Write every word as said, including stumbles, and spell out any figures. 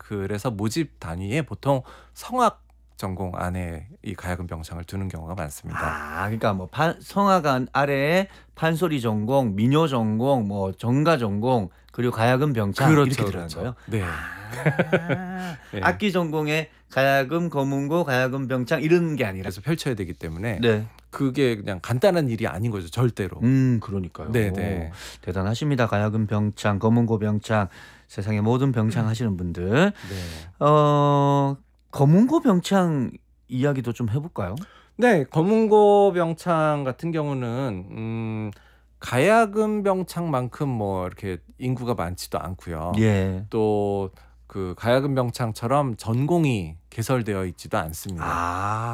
그래서 모집 단위에 보통 성악 전공 안에 이 가야금 병창을 두는 경우가 많습니다. 아, 그러니까 뭐 판, 성악 안 아래에 판소리 전공, 민요 전공, 뭐 정가 전공, 그리고 가야금 병창 그렇죠, 이렇게 들어가는 그렇죠. 거예요. 네. 아, 네. 악기 전공에 가야금, 검은고, 가야금 병창 이런 게 아니라. 그래서 펼쳐야 되기 때문에 네. 그게 그냥 간단한 일이 아닌 거죠, 절대로. 음, 그러니까요. 네네. 대단하십니다. 가야금 병창, 검은고 병창, 세상의 모든 병창 하시는 분들. 네. 어, 검은고 병창 이야기도 좀 해볼까요? 네, 검은고 병창 같은 경우는 음, 가야금 병창만큼 뭐 이렇게 인구가 많지도 않고요. 예. 또 그 가야금 병창처럼 전공이 개설되어 있지도 않습니다. 아.